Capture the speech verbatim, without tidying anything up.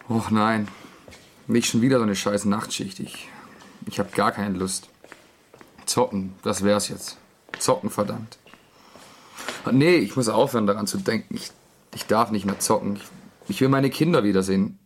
Och nein, nicht schon wieder so eine scheiß Nachtschicht. Ich, ich hab gar keine Lust. Zocken, das wär's jetzt. Zocken, verdammt. Nee, ich muss aufhören daran zu denken. Ich, ich darf nicht mehr zocken. Ich, ich will meine Kinder wiedersehen.